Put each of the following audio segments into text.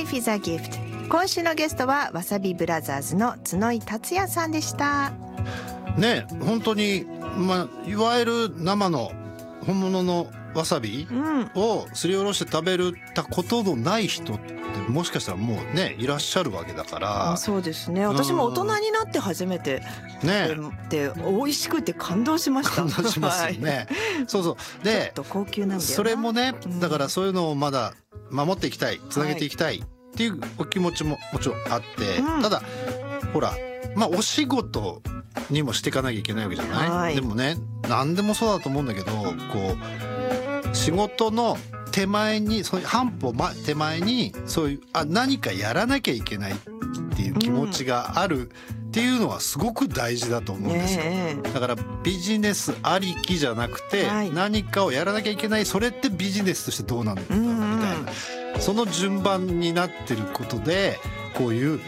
Life is a gift。 今週のゲストはわさびブラザーズの角井達也さんでしたね。本当に、いわゆる生の本物のわさびをすりおろして食べたことのない人ってもしかしたらもうねいらっしゃるわけだから。 そうですね。私も大人になって初めてねで美味しくて感動しました。 感動しますよね、はい、そうそうでちょっと高級なんだよな。 それもね、だからそういうのをまだ守っていきたい、つなげていきたいっていうお気持ちももちろんあって、ただほらお仕事にもしていかなきゃいけないわけじゃない、はい、でもね何でもそうだと思うんだけど、こう仕事の手前にそういう半歩手前にそういう何かやらなきゃいけないっていう気持ちがあるっていうのはすごく大事だと思うんですよ、だからビジネスありきじゃなくて、何かをやらなきゃいけない、それってビジネスとしてどうなんだろうみたいな、その順番になってることでこういう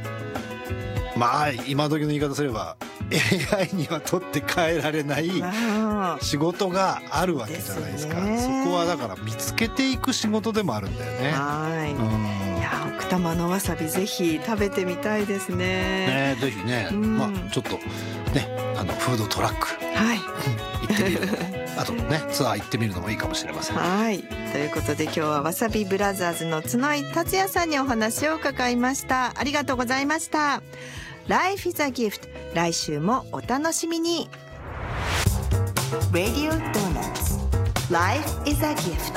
今時の言い方すれば AI には取って代えられない仕事があるわけじゃないですか。そこはだから見つけていく仕事でもあるんだよね。 いや奥多摩のわさびぜひ食べてみたいですね。 ぜひね、ちょっとねフードトラック、行ってみるあとねツアー行ってみるのもいいかもしれません。 ということで今日はわさびブラザーズの角井達也さんにお話を伺いました。ありがとうございました。Life is a gift。 来週もお楽しみに。 Radio Donuts Life is a gift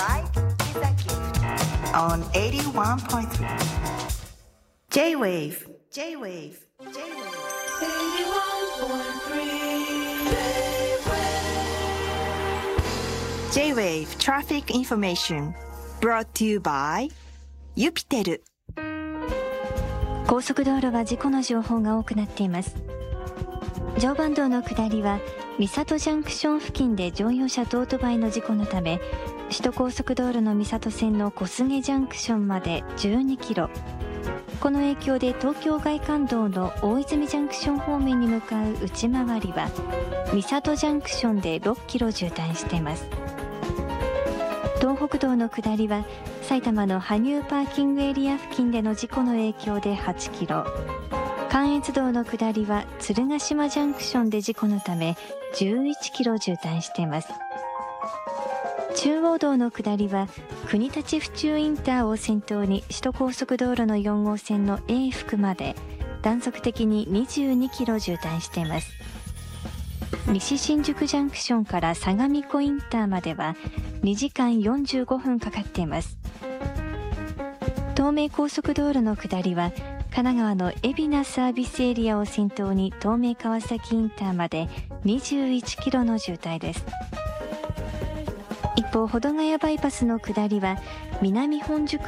on 81.3 J-Wave J-Wave Traffic Information brought to you by ユピテル。 高速道路は事故の情報が多くなっています。常磐道の下りは三郷ジャンクション付近で乗用車とオートバイの事故のため、首都高速道路の三郷線の小菅ジャンクションまで12キロ、この影響で東京外環道の大泉ジャンクション方面に向かう内回りは三郷ジャンクションで6キロ渋滞しています。東北道の下りは埼玉の羽生パーキングエリア付近での事故の影響で8キロ、関越道の下りは鶴ヶ島ジャンクションで事故のため11キロ渋滞しています。中央道の下りは国立府中インターを先頭に首都高速道路の4号線の永福まで断続的に22キロ渋滞しています。西新宿ジャンクションから相模湖インターまでは2時間45分かかっています。東名高速道路の下りは神奈川の海老名サービスエリアを先頭に東名川崎インターまで21キロの渋滞です。一方、保土ヶ谷バイパスの下りは南本宿